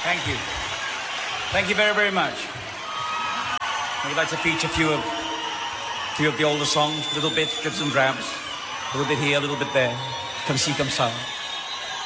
Thank you. Thank you very, very much. We'd like to feature a few of the older songs, little bits and drabs. A little bit here, a little bit there. Come see, come ça.